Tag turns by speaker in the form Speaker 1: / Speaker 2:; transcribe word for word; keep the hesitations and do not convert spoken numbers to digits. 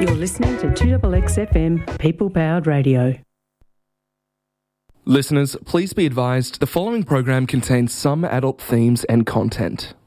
Speaker 1: You're listening to two X X F M, people-powered radio.
Speaker 2: Listeners, please be advised the following program contains some adult themes and content.